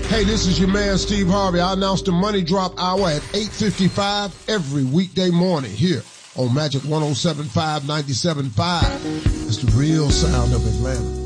Hey, this is your man, Steve Harvey. I announce the Money Drop Hour at 8:55 every weekday morning here on Magic 107.5, 97.5. It's the real sound of Atlanta.